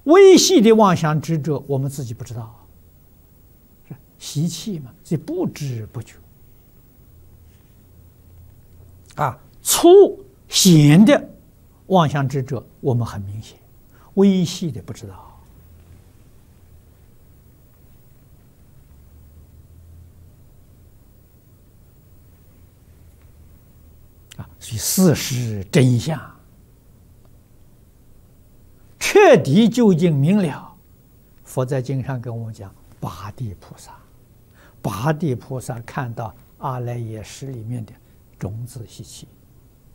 微细的妄想执着，我们自己不知道，是习气嘛，所以不知不觉。粗显的妄想执着，我们很明显；微细的不知道。所以事实真相彻底究竟明了，佛在经上跟我们讲，八地菩萨，八地菩萨看到阿赖耶识里面的种子习气。